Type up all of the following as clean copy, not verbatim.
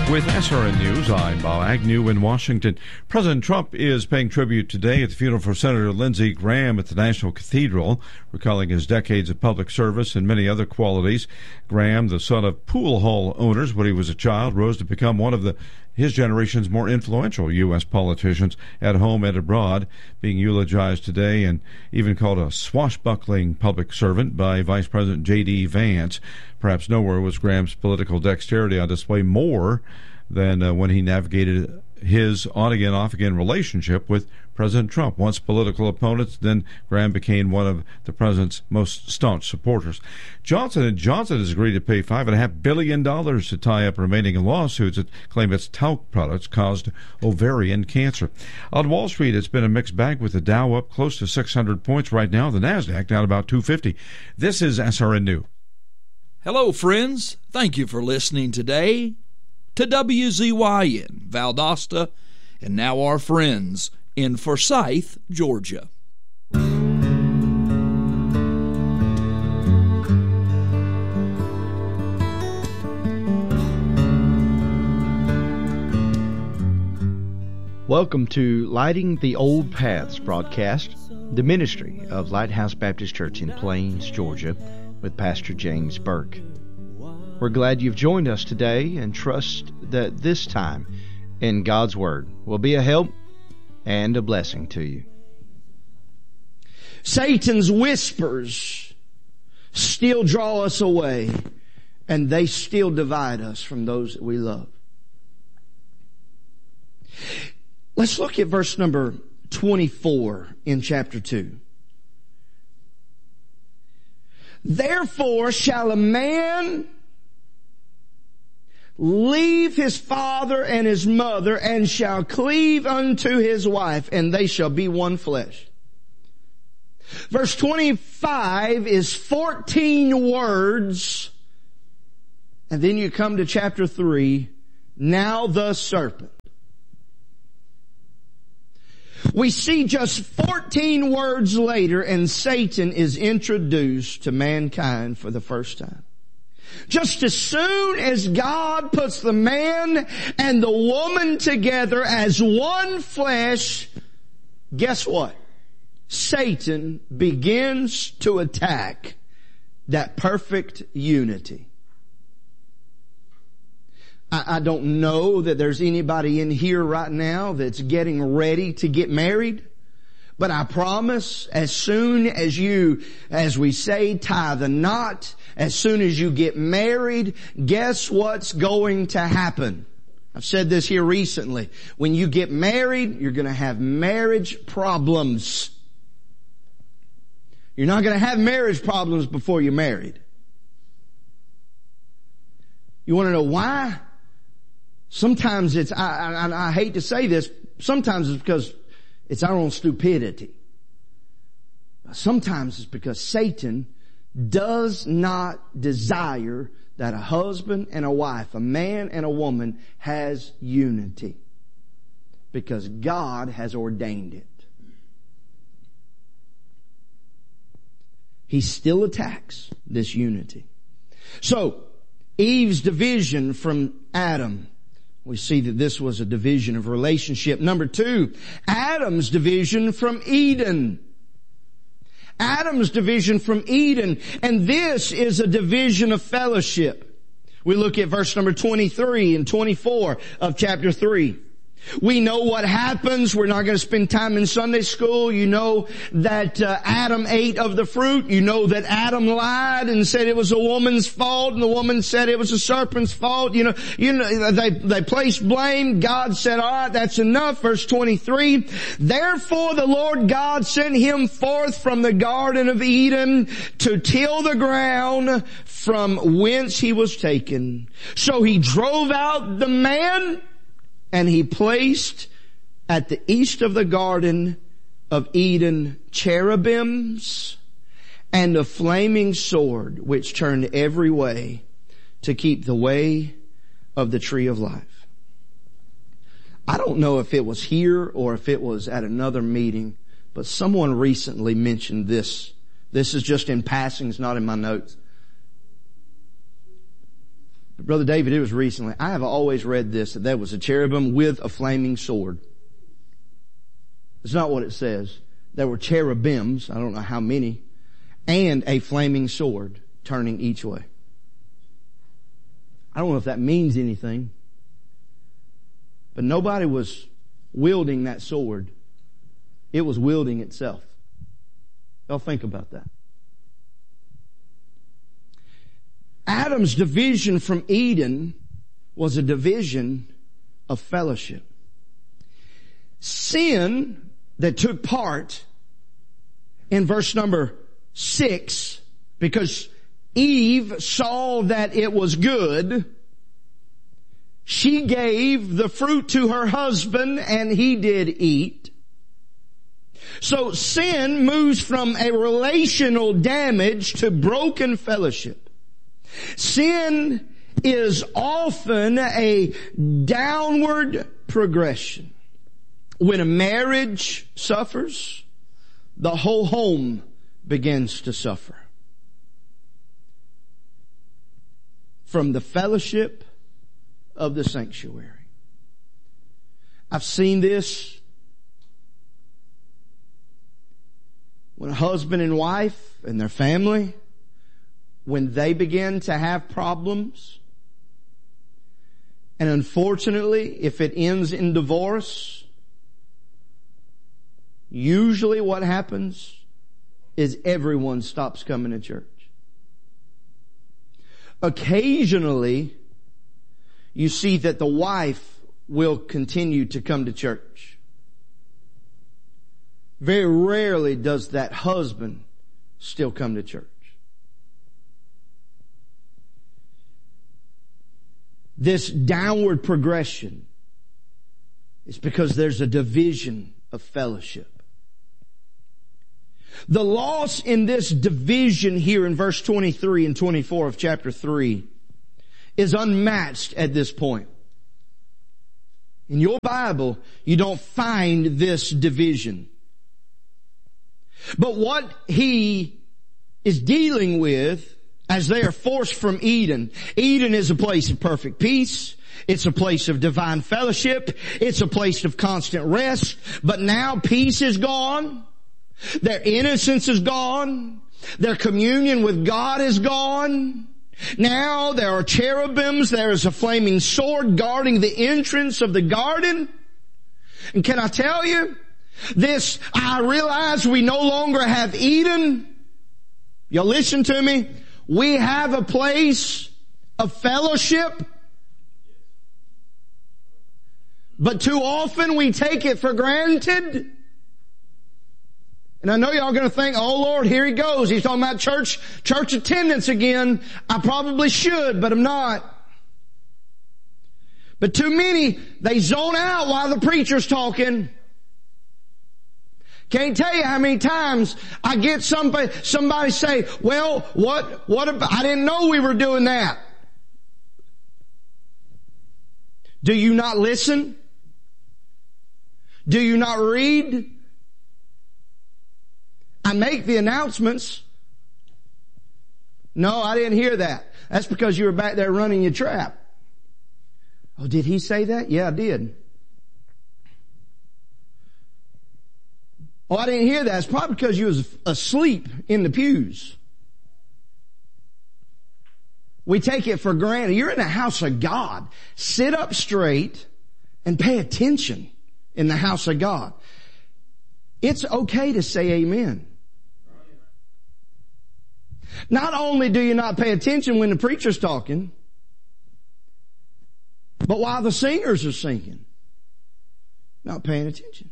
With SRN News, I'm Bob Agnew in Washington. President Trump is paying tribute today at the funeral for Senator Lindsey Graham at the National Cathedral, recalling his decades of public service and many other qualities. Graham, the son of pool hall owners when he was a child, rose to become one of his generation's more influential U.S. politicians at home and abroad, being eulogized today and even called a swashbuckling public servant by Vice President J.D. Vance. Perhaps nowhere was Graham's political dexterity on display more than when he navigated his on-again, off-again relationship with President Trump. Once political opponents, then Graham became one of the president's most staunch supporters. Johnson & Johnson has agreed to pay $5.5 billion to tie up remaining lawsuits that claim its talc products caused ovarian cancer. On Wall Street, it's been a mixed bag with the Dow up close to 600 points right now, the NASDAQ down about 250. This is SRN News. Hello, friends. Thank you for listening today to WZYN, Valdosta, and now our friends in Forsyth, Georgia. Welcome to Lighting the Old Paths broadcast, the ministry of Lighthouse Baptist Church in Plains, Georgia, with Pastor James Burke. We're glad you've joined us today and trust that this time in God's Word will be a help and a blessing to you. Satan's whispers still draw us away, and they still divide us from those that we love. Let's look at verse number 24 in chapter 2. Therefore shall a man leave his father and his mother, and shall cleave unto his wife, and they shall be one flesh. Verse 25 is 14 words, and then you come to chapter 3, now the serpent. We see just 14 words later, and Satan is introduced to mankind for the first time. Just as soon as God puts the man and the woman together as one flesh, guess what? Satan begins to attack that perfect unity. I don't know that there's anybody in here right now that's getting ready to get married. But I promise, as soon as you, as we say, tie the knot, as soon as you get married, guess what's going to happen? I've said this here recently. When you get married, you're going to have marriage problems. You're not going to have marriage problems before you're married. You want to know why? Sometimes it's, I hate to say this, sometimes it's because it's our own stupidity. Sometimes it's because Satan does not desire that a husband and a wife, a man and a woman, has unity. Because God has ordained it. He still attacks this unity. So, Eve's division from Adam. We see that this was a division of relationship. Number 2, Adam's division from Eden. Adam's division from Eden. And this is a division of fellowship. We look at verse number 23 and 24 of chapter 3. We know what happens. We're not going to spend time in Sunday school. You know that Adam ate of the fruit. You know that Adam lied and said it was a woman's fault, and the woman said it was a serpent's fault. You know, they placed blame. God said, all right, that's enough. Verse 23, therefore the Lord God sent him forth from the Garden of Eden to till the ground from whence he was taken. So he drove out the man, and he placed at the east of the Garden of Eden cherubims and a flaming sword which turned every way to keep the way of the tree of life. I don't know if it was here or if it was at another meeting, but someone recently mentioned this. This is just in passing, it's not in my notes. Brother David, it was recently. I have always read this, that there was a cherubim with a flaming sword. It's not what it says. There were cherubims, I don't know how many, and a flaming sword turning each way. I don't know if that means anything, but nobody was wielding that sword. It was wielding itself. Y'all think about that. Adam's division from Eden was a division of fellowship. Sin that took part in verse number 6, because Eve saw that it was good, she gave the fruit to her husband and he did eat. So sin moves from a relational damage to broken fellowship. Sin is often a downward progression. When a marriage suffers, the whole home begins to suffer. From the fellowship of the sanctuary. I've seen this when a husband and wife and their family, when they begin to have problems, and unfortunately, if it ends in divorce, usually what happens is everyone stops coming to church. Occasionally, you see that the wife will continue to come to church. Very rarely does that husband still come to church. This downward progression is because there's a division of fellowship. The loss in this division here in verse 23 and 24 of chapter 3 is unmatched at this point. In your Bible, you don't find this division. But what he is dealing with as they are forced from Eden. Eden is a place of perfect peace. It's a place of divine fellowship. It's a place of constant rest. But now peace is gone. Their innocence is gone. Their communion with God is gone. Now there are cherubims. There is a flaming sword guarding the entrance of the garden. And can I tell you, I realize we no longer have Eden. Y'all listen to me. We have a place of fellowship, but too often we take it for granted. And I know y'all going to think, oh Lord, here he goes. He's talking about church attendance again. I probably should, but I'm not. But too many, they zone out while the preacher's talking. Can't tell you how many times I get somebody say, well, what about, I didn't know we were doing that. Do you not listen? Do you not read? I make the announcements. No, I didn't hear that. That's because you were back there running your trap. Oh, did he say that? Yeah, I did. Oh, I didn't hear that. It's probably because you was asleep in the pews. We take it for granted. You're in the house of God. Sit up straight and pay attention in the house of God. It's okay to say amen. Not only do you not pay attention when the preacher's talking, but while the singers are singing, not paying attention.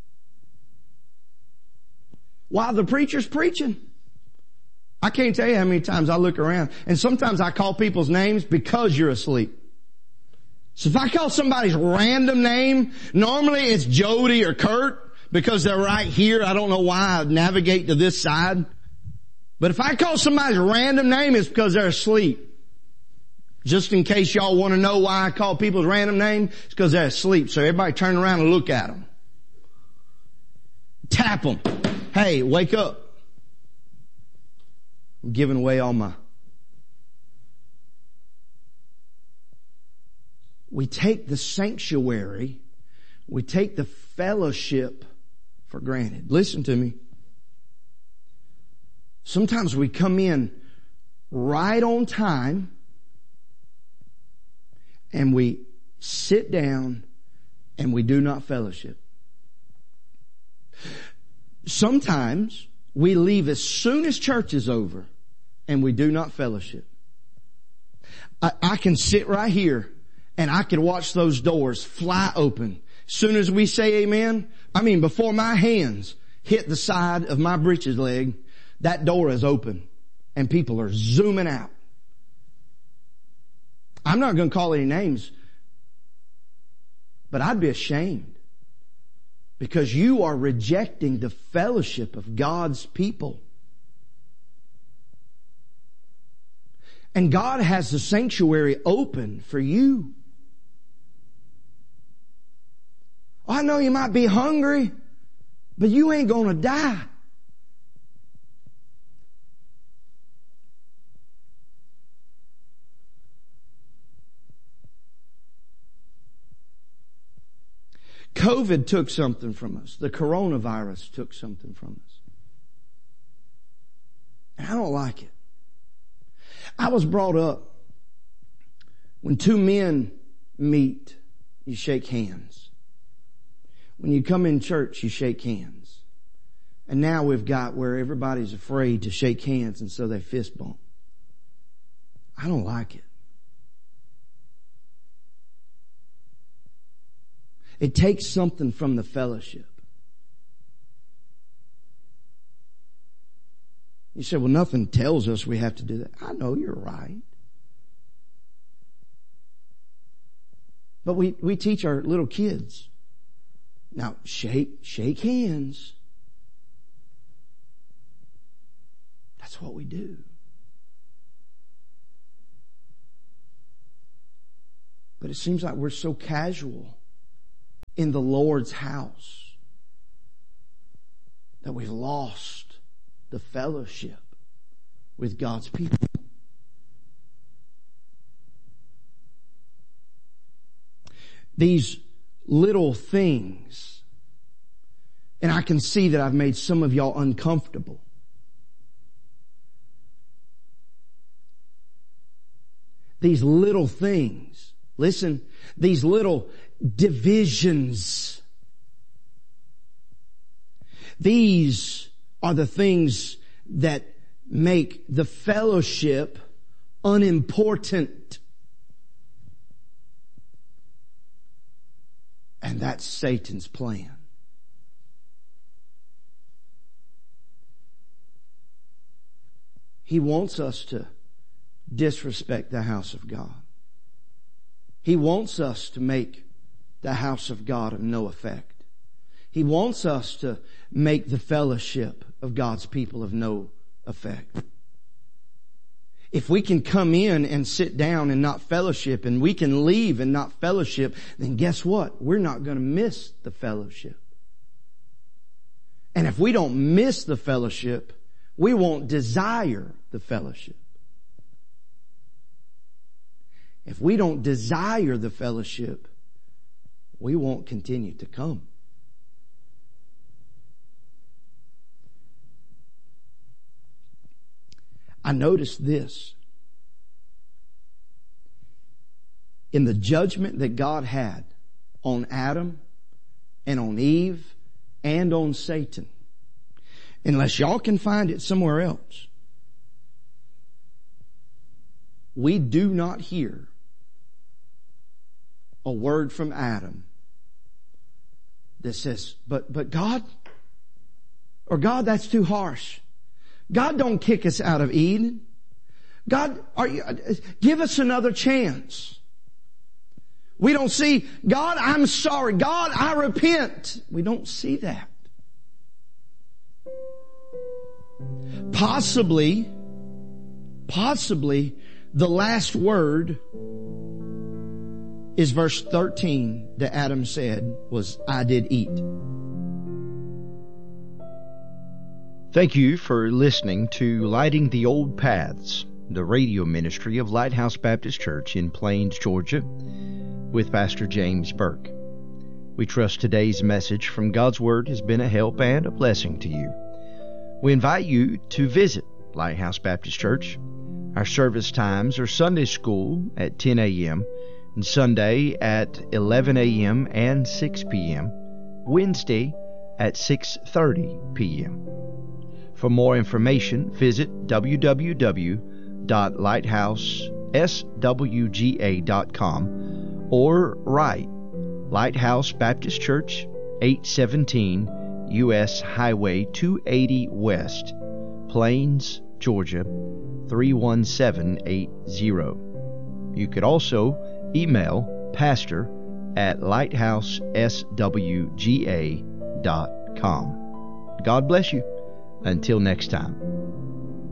While the preacher's preaching. I can't tell you how many times I look around, and sometimes I call people's names because you're asleep. So if I call somebody's random name, normally it's Jody or Kurt because they're right here. I don't know why I navigate to this side. But if I call somebody's random name, it's because they're asleep. Just in case y'all want to know why I call people's random name, it's because they're asleep. So everybody turn around and look at them. Tap them. Hey, wake up. I'm giving away all my... we take the sanctuary, we take the fellowship for granted. Listen to me. Sometimes we come in right on time and we sit down and we do not fellowship. Sometimes we leave as soon as church is over and we do not fellowship. I can sit right here and I can watch those doors fly open. As soon as we say amen, before my hands hit the side of my breeches leg, that door is open and people are zooming out. I'm not going to call any names, but I'd be ashamed because you are rejecting the fellowship of God's people. And God has the sanctuary open for you. I know you might be hungry, but you ain't going to die. COVID took something from us. The coronavirus took something from us. And I don't like it. I was brought up, when two men meet, you shake hands. When you come in church, you shake hands. And now we've got where everybody's afraid to shake hands, and so they fist bump. I don't like it. It takes something from the fellowship. You say, well, nothing tells us we have to do that. I know you're right. But we teach our little kids. Now, shake hands. That's what we do. But it seems like we're so casual in the Lord's house that we've lost the fellowship with God's people. These little things, and I can see that I've made some of y'all uncomfortable. These little things, listen, these little divisions, these are the things that make the fellowship unimportant. And that's Satan's plan. He wants us to disrespect the house of God. He wants us to make the house of God of no effect. He wants us to make the fellowship of God's people of no effect. If we can come in and sit down and not fellowship, and we can leave and not fellowship, then guess what? We're not going to miss the fellowship. And if we don't miss the fellowship, we won't desire the fellowship. If we don't desire the fellowship, we won't continue to come. I noticed this. In the judgment that God had on Adam and on Eve and on Satan, unless y'all can find it somewhere else, we do not hear a word from Adam that says, but God, or God, that's too harsh. God, don't kick us out of Eden. God, give us another chance. We don't see, God, I'm sorry. God, I repent. We don't see that. Possibly, the last word is verse 13 that Adam said was, I did eat. Thank you for listening to Lighting the Old Paths, the radio ministry of Lighthouse Baptist Church in Plains, Georgia. with Pastor James Burke. We trust today's message from God's Word has been a help and a blessing to you. We invite you to visit Lighthouse Baptist Church. Our service times are Sunday school at 10 a.m. and Sunday at 11 a.m. and 6 p.m., Wednesday at 6:30 p.m. For more information, visit www.lighthouseswga.com or write Lighthouse Baptist Church, 817 U.S. Highway 280 West, Plains, Georgia, 31780. You could also email pastor@lighthouseswga.com. God bless you. Until next time.